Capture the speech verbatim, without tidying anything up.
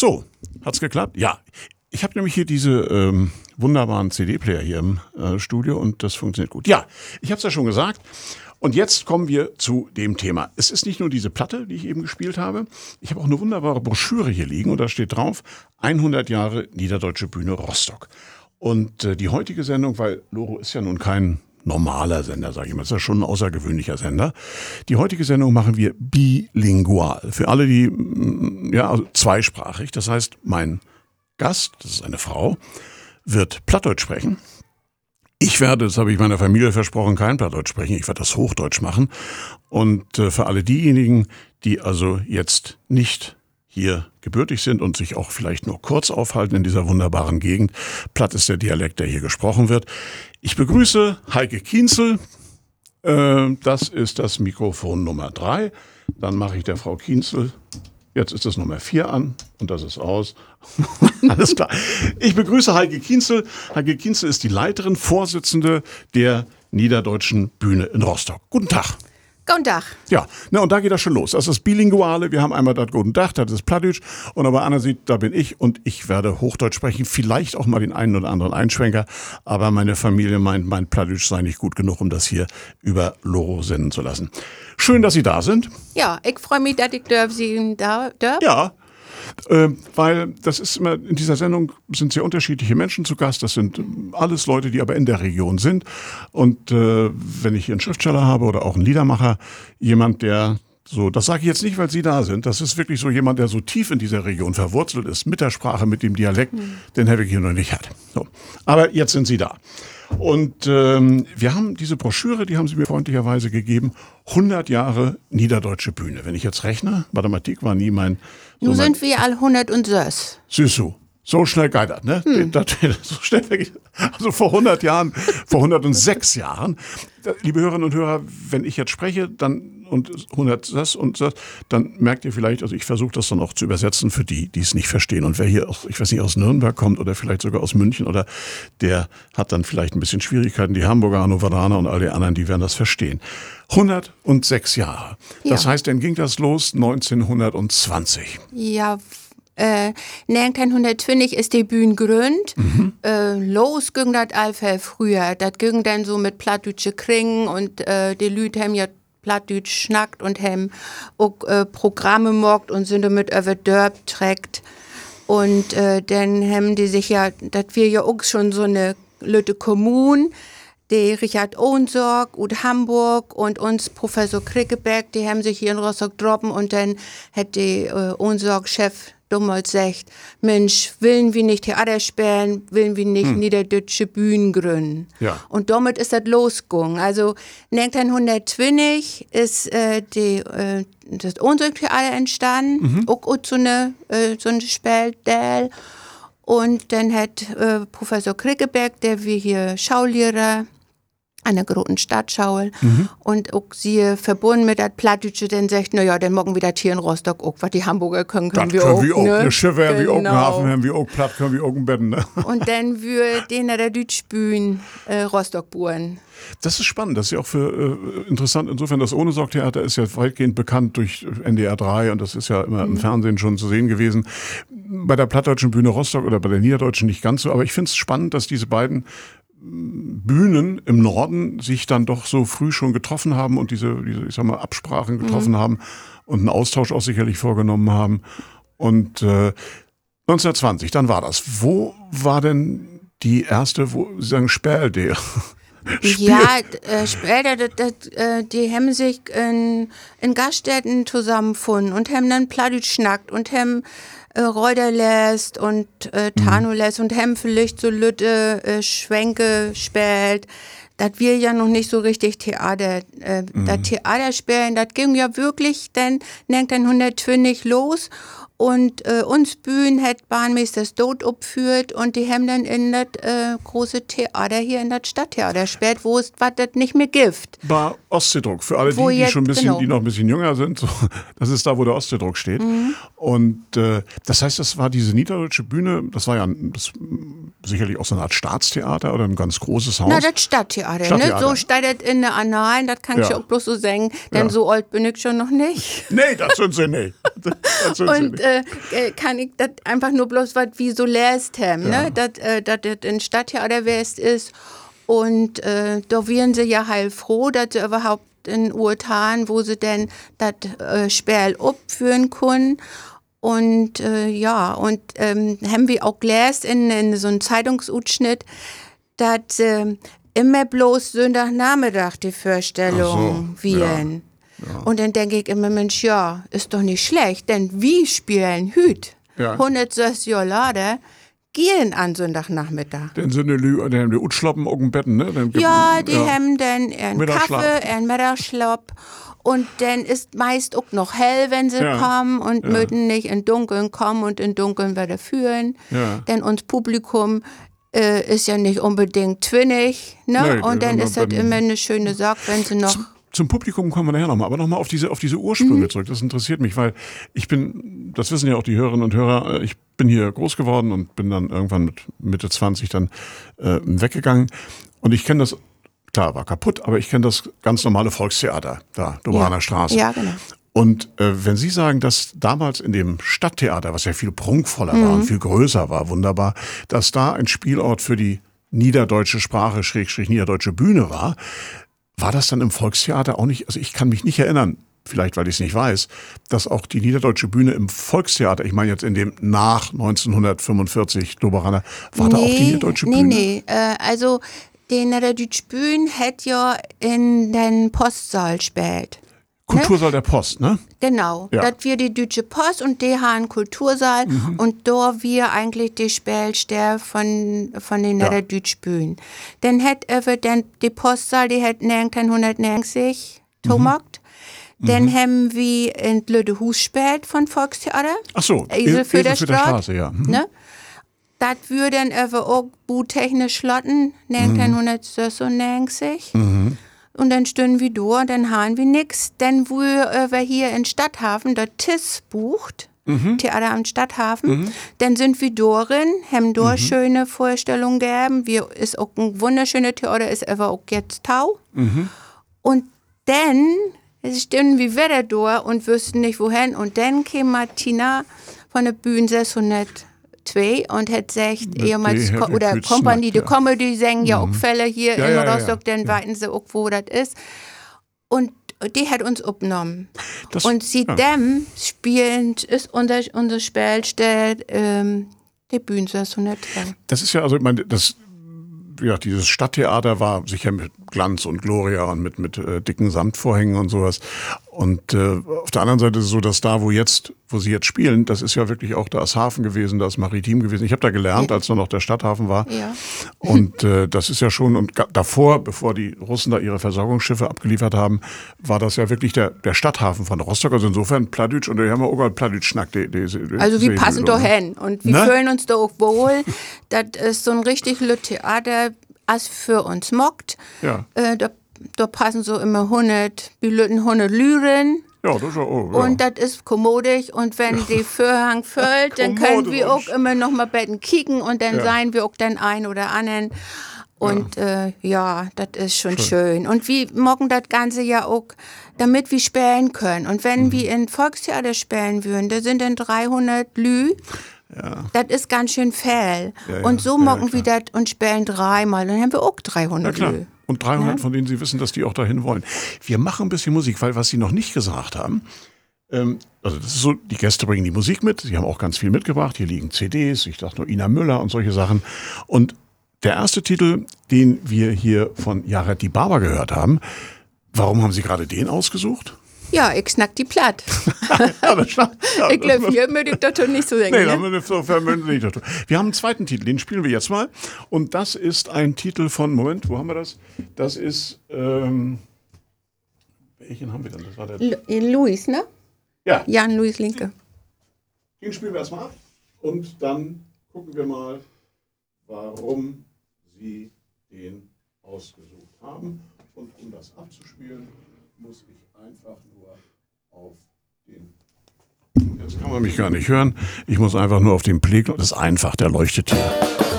So, hat's geklappt? Ja. Ich habe nämlich hier diese ähm, wunderbaren C D-Player hier im äh, Studio und das funktioniert gut. Ja, ich habe es ja schon gesagt. Und jetzt kommen wir zu dem Thema. Es ist nicht nur diese Platte, die ich eben gespielt habe. Ich habe auch eine wunderbare Broschüre hier liegen und da steht drauf hundert Jahre Niederdeutsche Bühne Rostock. Und äh, die heutige Sendung, weil Loro ist ja nun kein normaler Sender, sage ich mal, ist ja schon ein außergewöhnlicher Sender. Die heutige Sendung machen wir bilingual. Für alle, die, ja, also zweisprachig. Das heißt, mein Gast, das ist eine Frau, wird Plattdeutsch sprechen. Ich werde, das habe ich meiner Familie versprochen, kein Plattdeutsch sprechen. Ich werde das Hochdeutsch machen. Und äh, für alle diejenigen, die also jetzt nicht hier gebürtig sind und sich auch vielleicht nur kurz aufhalten in dieser wunderbaren Gegend, Platt ist der Dialekt, der hier gesprochen wird. Ich begrüße Heike Kienzel. Äh, das ist das Mikrofon Nummer drei. Dann mache ich der Frau Kienzel. Jetzt ist das Nummer vier an und das ist aus. Alles klar. Ich begrüße Heike Kienzel. Heike Kienzel ist die Leiterin, Vorsitzende der Niederdeutschen Bühne in Rostock. Guten Tag. Guten Tag. Ja, na und da geht das schon los. Das ist Bilinguale. Wir haben einmal das Guten Tag, das ist Plattdeutsch. Und aber Anna sieht, da bin ich und ich werde Hochdeutsch sprechen. Vielleicht auch mal den einen oder anderen Einschwenker. Aber meine Familie meint, mein Plattdeutsch sei nicht gut genug, um das hier über Loro senden zu lassen. Schön, dass Sie da sind. Ja, ich freue mich, dass ich darf Sie da darf. Ja, äh, weil das ist immer, in dieser Sendung sind sehr unterschiedliche Menschen zu Gast. Das sind alles Leute, die aber in der Region sind. Und äh, wenn ich hier einen Schriftsteller habe oder auch einen Liedermacher, jemand, der so, das sage ich jetzt nicht, weil Sie da sind, das ist wirklich so jemand, der so tief in dieser Region verwurzelt ist, mit der Sprache, mit dem Dialekt, mhm. den Herr hier noch nicht hat. So. Aber jetzt sind Sie da. Und ähm, wir haben diese Broschüre, die haben Sie mir freundlicherweise gegeben, hundert Jahre Niederdeutsche Bühne. Wenn ich jetzt rechne, Mathematik war nie mein... So Nun mein, sind wir all hundertsechs. Süßu. So schnell geht das, ne? Hm. Das, so schnell weg. Also vor hundert Jahren, vor hundertsechs Jahren. Liebe Hörerinnen und Hörer, wenn ich jetzt spreche, dann und hundertsechs und das, dann merkt ihr vielleicht, also ich versuche das dann auch zu übersetzen für die, die es nicht verstehen. Und wer hier, aus, ich weiß nicht, aus Nürnberg kommt oder vielleicht sogar aus München oder der hat dann vielleicht ein bisschen Schwierigkeiten. Die Hamburger, Hannoveraner und all die anderen, die werden das verstehen. hundertsechs Jahre. Ja. Das heißt, dann ging das los neunzehnhundertzwanzig. Ja, Äh, neunzehnhundertzwanzig ist die Bühne gegründet. Mhm. Äh, los ging das allfall früher. Das ging dann so mit Plattdeutsche Kringen und äh, die Leute haben ja Plattdeutsch schnackt und haben auch äh, Programme mockt und sind damit über Dörp trägt. Und äh, dann haben die sich ja, das wir ja auch schon so eine Lütte Kommune, die Richard Ohnsorg und Hamburg und uns Professor Krickeberg, die haben sich hier in Rostock droppen und dann hat die äh, Ohnsorg-Chef damals gesagt, Mensch, willen wir nicht Theater spielen, willen wir nicht hm. Niederdeutsche Bühnen gründen. Ja. Und damit ist das losgegangen. Also neunzehnhundertzwanzig ist äh, die, äh, das Ohnsorg-Theater entstanden, mhm. auch, auch so eine, äh, so eine Spieldell. Und dann hat äh, Professor Krickeberg, der wir hier Schaulehrer an der großen Stadtschau mhm. und auch sie verbunden mit der Plattdeutsche, dann sagt, naja, dann morgen wieder hier in Rostock auch, was die Hamburger können, können das wir können auch. Wir auch. Ne? Eine Schiffe haben wir auch, einen Genau. Hafen haben wir auch, Platt können wir auch ein Betten. Ne? Und dann wir den der Deutschbühne äh, Rostock buren. Das ist spannend, das ist ja auch für äh, interessant. Insofern, das Ohne-Sorg-Theater ist ja weitgehend bekannt durch N D R drei und das ist ja immer mhm. im Fernsehen schon zu sehen gewesen. Bei der Plattdeutschen Bühne Rostock oder bei der Niederdeutschen nicht ganz so, aber ich finde es spannend, dass diese beiden Bühnen im Norden sich dann doch so früh schon getroffen haben und diese, diese ich sag mal, Absprachen getroffen mhm. haben und einen Austausch auch sicherlich vorgenommen haben. Und äh, neunzehnhundertzwanzig, dann war das. Wo war denn die erste, wo Sie sagen, Sperl der? Ja, äh, später, das, das, äh, die haben sich in, in Gaststätten zusammengefunden und haben dann Plattdeutsch schnackt und haben äh, Reuter lässt und äh, Tano mhm. lässt und haben vielleicht so Lütte äh, Schwenke spielt. Das wir ja noch nicht so richtig Theater, äh, mhm. das Theater spielen, das ging ja wirklich dann neunzehnhundertzwanzig los. Und äh, uns Bühnen hat Bahnmeister Stot abgeführt und die haben dann in das äh, große Theater hier in das Stadttheater gespielt, wo es was das nicht mehr gibt. War Ostseedruck, für alle die, die jetzt, schon ein bisschen, genau. die noch ein bisschen jünger sind, so, das ist da, wo der Ostseedruck steht. Mhm. Und äh, das heißt, das war diese Niederdeutsche Bühne, das war ja, das sicherlich auch so eine Art Staatstheater oder ein ganz großes Haus. Na, das Stadttheater, Stadttheater. ne? So steht das in der Annalen, das kann Ja. ich auch bloß so sagen, denn Ja. so alt bin ich schon noch nicht. Nee, das sind sie nicht. Das sind sie Und nicht. äh, äh, kann ich das einfach nur bloß was wie so lest haben, Ja. ne? Dass äh, das ein Stadttheater west ist. Und äh, da wären sie ja heilfroh, dass sie überhaupt in Urtan, wo sie denn das äh, Spiel abführen können. Und äh, ja, und ähm, haben wir auch gelesen in, in so einem Zeitungsausschnitt, dass äh, immer bloß Sonntagnachmittag die Vorstellung Ach so, wären. ja, ja. Und dann denke ich immer, Mensch, ja, ist doch nicht schlecht, denn wir spielen hüt. Ja. hundertsechzig Jahre later gehen an Sonntagnachmittag. Dann sind die Lü, dann haben die Utschlappen auf dem Betten, ne? Dann gibt- Ja, die haben dann einen Mittagsschlaf. Kaffee, einen Mittagsschlaf. Und dann ist meist auch noch hell, wenn sie Ja. kommen und Ja. müssen nicht in Dunkeln kommen und in Dunkeln wieder führen. Ja. Denn uns Publikum äh, ist ja nicht unbedingt twinnig. Ne? Nee, und dann immer ist das wenn- immer eine schöne Sache, wenn sie noch... Zum Publikum kommen wir nachher nochmal, aber nochmal auf diese, auf diese Ursprünge Mhm. zurück. Das interessiert mich, weil ich bin, das wissen ja auch die Hörerinnen und Hörer, äh, ich bin hier groß geworden und bin dann irgendwann mit Mitte zwanzig dann äh, weggegangen. Und ich kenne das, klar, war kaputt, aber ich kenne das ganz normale Volkstheater, da, Dobraner ja. Straße. Ja, genau. Und äh, wenn Sie sagen, dass damals in dem Stadttheater, was ja viel prunkvoller war und viel größer war, wunderbar, dass da ein Spielort für die niederdeutsche Sprache, Schrägstrich niederdeutsche Bühne war, war das dann im Volkstheater auch nicht, also ich kann mich nicht erinnern, vielleicht weil ich es nicht weiß, dass auch die niederdeutsche Bühne im Volkstheater, ich meine jetzt in dem nach neunzehnhundertfünfundvierzig Doberaner, war da auch die niederdeutsche nee, Bühne? Nee, äh, also die niederdeutsche Bühne hat ja in den Postsaal gespielt. Kultursaal der Post, ne? Genau, Ja. das wir die Deutsche Post und die haben einen Kultursaal Mhm. und da wir eigentlich die Spielstelle von, von den Ja. niederdeutsche Bühne. Dann hat aber dann die Postsaal, die hat neunzehnhundertneunzig Mhm. gemacht. Dann haben wir in Lüdehus gespielt von Volkstheater. Ach so, Esel für der Esel für der Straße, ja. Mhm. Ne? Das würde dann aber auch buhtechnisch schlotten, neunzehnhundertsechsundneunzig. Mhm. Und dann stünden wir da, dann haben wir nix. Dann, wo äh, wir hier in Stadthafen der T I S bucht, Mhm. Theater am Stadthafen, dann sind wir darin, haben Mhm. da schöne Vorstellungen gegeben. Wir ist auch ein wunderschöner Theater, ist aber auch jetzt Tau. Mhm. Und dann stünden wir wieder da und wüssten nicht wohin. Und dann kam Martina von der Bühne sechshundertzwei und hat gesagt, ehemals, die Ko- Happy oder Kids Company, Snack, die ja. Comedy singen ja auch Fälle hier Ja, in ja, ja, Rostock, ja. dann weiten sie auch, wo das ist. Und die hat uns aufgenommen. Das- Und sie ja. dem spielend ist unser, unser Spielstelle ähm, die Bühne sechshundertzwei. Das ist ja, also ich meine, das, wie gesagt, dieses Stadttheater war sicher mit Glanz und Gloria und mit, mit äh, dicken Samtvorhängen und sowas. Und äh, auf der anderen Seite ist es so, dass da, wo jetzt, wo sie jetzt spielen, das ist ja wirklich auch, da ist Hafen gewesen, da ist Maritim gewesen. Ich habe da gelernt, als da noch der Stadthafen war. Ja. Und äh, das ist ja schon, und ga- davor, bevor die Russen da ihre Versorgungsschiffe abgeliefert haben, war das ja wirklich der, der Stadthafen von Rostock. Also insofern Plattdeutsch, und da haben wir auch mal Plattdeutsch-Schnack. Die, die, die, Also wir die- passen die- da hin und wir Ne? fühlen uns da auch wohl. Das ist so ein richtig lüt Theater, als für uns mockt. Ja. Äh, da, da passen so immer hundert, wir lüten hundert Lyren. Ja, das ist ja, oh, ja. Und das ist kommodig und wenn die Vorhang füllt, dann können wir auch Kommodisch. immer noch mal bei den kicken und dann Ja. seien wir auch den einen oder anderen. Und ja, äh, ja das ist schon schön. Und wir mocken das Ganze ja auch, damit wir spielen können. Und wenn Mhm. wir in Volkstheater spielen würden, da sind dann dreihundert Lü. Ja. Das ist ganz schön viel. Ja, ja. Und so Ja, mocken ja, wir das und spielen dreimal. Dann haben wir auch dreihundert Ja, klar. Lü. Und dreihundert, von denen Sie wissen, dass die auch dahin wollen. Wir machen ein bisschen Musik, weil was Sie noch nicht gesagt haben, ähm, also das ist so, die Gäste bringen die Musik mit, sie haben auch ganz viel mitgebracht, hier liegen C Ds, ich dachte nur Ina Müller und solche Sachen. Und der erste Titel, den wir hier von Jared die Barber gehört haben, warum haben Sie gerade den ausgesucht? Ja, ich snack die platt. Ja, das, ja, Ich glaube, hier würde ich das doch nicht so denken. Nee, ne? dann insofern müssen Sie nicht dazu. Wir haben einen zweiten Titel, den spielen wir jetzt mal. Und das ist ein Titel von, Moment, wo haben wir das? Das ist, ähm, welchen haben wir denn? Das war der, Lu- Luis, ne? ja, Jan Luis Linke. den spielen wir erstmal ab. Und dann gucken wir mal, warum Sie den ausgesucht haben. Und um das abzuspielen, muss ich einfach nur auf den... Jetzt kann man mich gar nicht hören. Ich muss einfach nur auf den Play... Das ist einfach, der leuchtet hier.